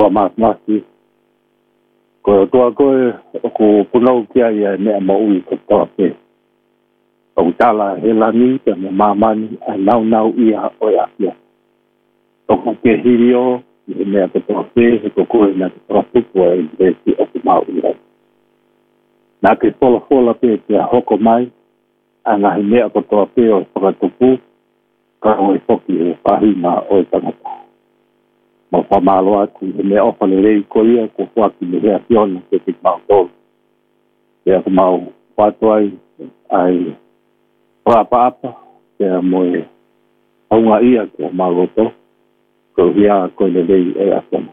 tua masi ko tua ko ko puno kia ia ne mo u ko to pe o tala helani te mamani a nau ia o ia o ko ke hirio ne ko to pe ko na to ko e si o mau ia na ke fola pe te hoko mai ana hine ko to pe o pakatupu ka o foki e pahina o tangata mo pamalo atu me ofa le rei kolia ko fuaki le reacion ke te mau e ko mau patoi ai apa ke mo e aunga ia ko mau to ko ia ko le rei e asan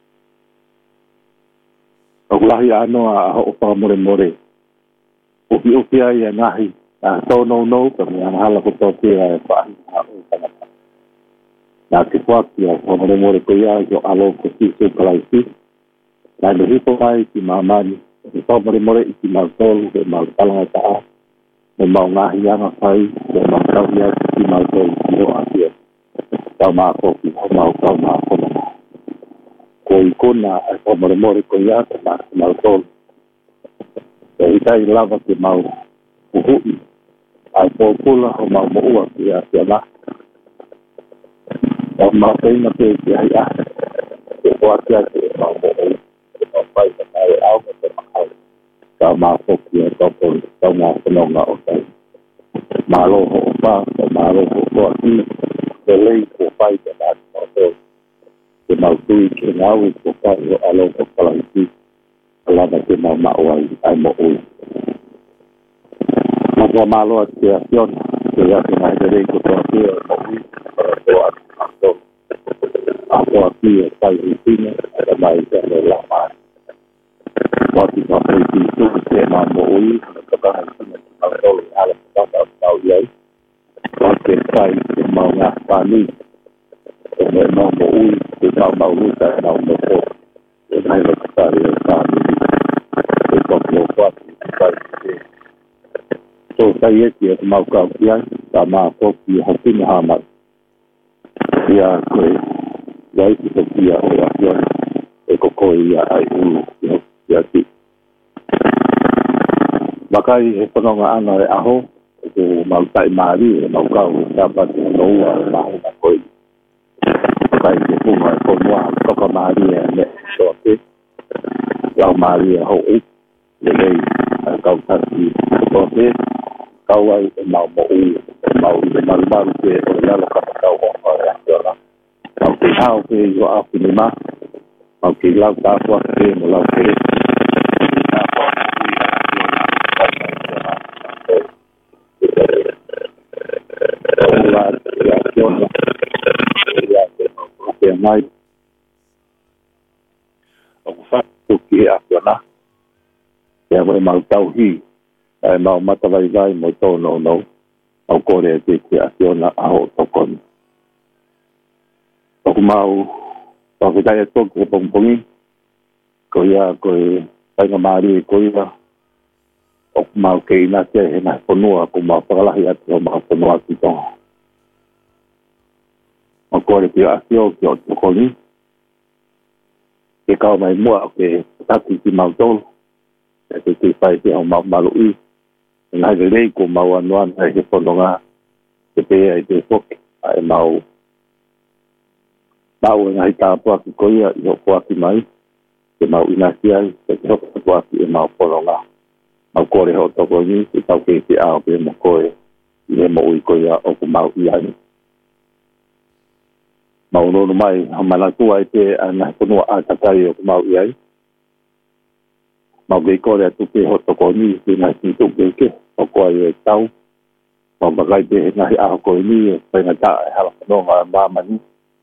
o lahi ano a o pa more o pia ia nahi a no ko me hala ko to pia e pa o tangata na te whaki o more ko ia o alo ko si se kalaisi na le hipo ai ki mamani e more i ki mautolu e mautala ta e mau ngahi anga whai e mautau ia ki mautolu ki o atia tau maa koki o mautau maa kona ko i kona e more ko ia te mautolu e itai lava ki mau uhui ai pōpula o mau moua ki a tia o ma peina pe ki ai a e waki a ke ma mo e ma pai ka ai au ka te mahau ka ma foki e topo ka ma whanonga o kai ma loho o pa ka ma loho o aki ke lei ko pai ka ma o to ke ma tui ke ngau i ko pai o alo o kalaiti alama ke ma ma o ai mo ui ma kua ma loa ke a fiona ke a ke mai ke lei ko to aki o mo ui para to aki ako aqui é pai de cima era mais é lá mais pode só foi tudo que é mambo ui que tá na rolo ala tá o aí pode sai de mal na família como é mambo ui que tá mal luta não no corpo eu não vou estar aí eu tô com o corpo vai ser só sai aqui é mal calciar tá mal pouco e assim hama e a coisa dai ki te kia o afiona e koko ia ai unu ia ti. Makai e whanonga ana e aho e ko mautai maari e maukau e tapat e noua e mahi na koi. Makai te punga e konua toka maari e me soa te. Lau maari e hou e le lei e kau tasi soa te. Kau ai e mau mo ui e mau i le marumaru te o le lalo kapakau o e afiona. Au te hao ke i o api ni ma, au ke lau tāpua ke mo lau ke mai o ku whatu ki e apiona e mo e mau tau hi e mau matawai vai mo tōno no au kore e te ki apiona aho tokoni o mau o que tai to ko pompongi ko ia ko ai na mari ko ia o mau ke na te na ponua ko mau para ia o mau ponua ki to o ko le ia sio ko ni ke ka mai mo ke taki ki mau to e te pai te o mau malu i na le ko mau anuan e pononga te pe ai te fok ai mau Mau ngai tāpua ki koia i hokua ki mai, ke mau inasia i, ke hokua ki e mau poronga. Mau kore ho toko ni, ke tau ke te ao ke mo koe, i he mo ui koia o ku mau i ani. Mau nono mai, hamana tua i te ana konua a takai o ku mau i ai. Mau kei kore atu ke ho toko ni, ke ngai si tuke ke, o koa i e tau. Mau bakai te he ngai a hoko ni, e whainga ta e hala whanonga mamani.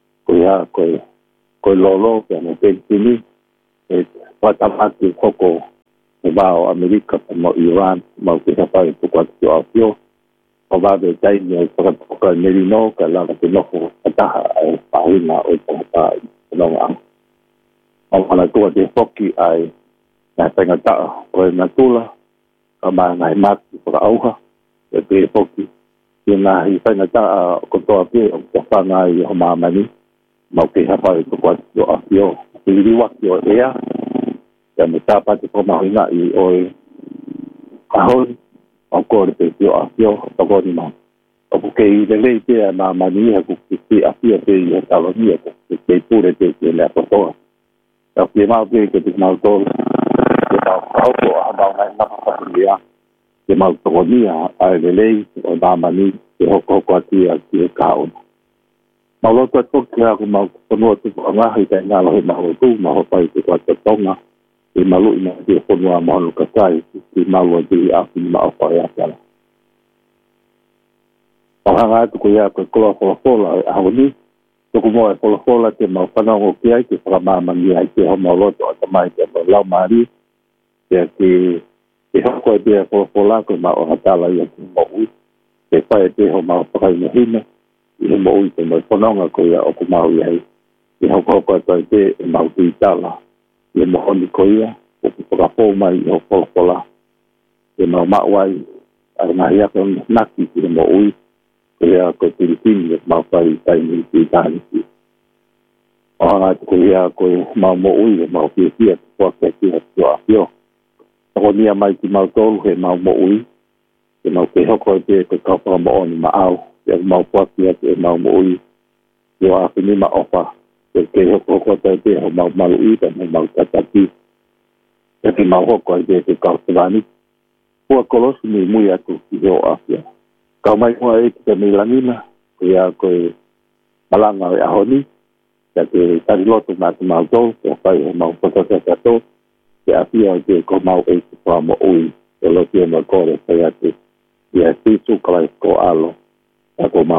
Ko lolo ke no te tini e patamaki koko e bao Amerika mo Iran mo te hapai to kwa te afio o va de tai ni ko ka merino ka la te loko ataha e paina o te hapai no nga o ana ko te foki ai na tenga ta o na tula ka ma na mat ko auha e te foki ina hi paina ta ko to api o te fanga i o mamani mau ke hapai to kwa te afio Tiri waki o ea, ya me tāpate ko mahinga I oe kahon, o kore pe tio a fio, o kore ma. O puke I lelei te na mani ha kukisi a fia te I talonia, ke pure te ke lea kotoa. Tau ke mau te ke te mau tolu, ke mau kauko a mau ngai napa pakulia, ke mau tokonia a lelei o na mani, ke hoko ati a ki kaona. Mau loto toki aku mau ponua tuku angahi te ngalo he maho tu, maho pai te kwa te tonga, I malu ina te ponua maho kasai, ki malu ati aku ni mao pai atala. Mau hanga atu ko ia koe kola fola aho ni, tuku moa e fola te mau whanongo ki ai, ke whakamangi ai te ho mau loto ata mai te lau maari, te hoko e te fola koe mao hatala ia te mo ui, te whae te ho mau whakaina hina, I he mo ui te mai whanonga ko ia o ku mau iai. I hoko atai te e mau tui tala. I he mo honi ko ia, o ku whakapō mai I ho whola. I mau mauai, a ngahi aka naki I he mo ui, ko ia ko Pilipini e mau whai tai ni tui tāni ki. O hanga ko ia ko mau mo ui e mau pia kia ki whaka ki ha tio a pio. Ako nia mai ki mau tolu he mau mo ui, e mau ke hoko te ko kaupanga mo oni ma au. Ia mau puaki atu e mau mo ui. Ia a whini ma ofa. Ia ke hoko tau te ho mau malu I ta mau tataki. Ia ke mau hoko ai te kautawani. Pua kolosi ni mui atu ki heo afia. Kau mai mua e ki te milangina. Ia koe malanga e ahoni. Ia ke tari loto na te mau tau. Ia whai ho mau patata tau. Ia afia te ko mau e ki wha mo ui. Ia loto e mau kore whai atu. Ia tisu kalai ko alo. Ako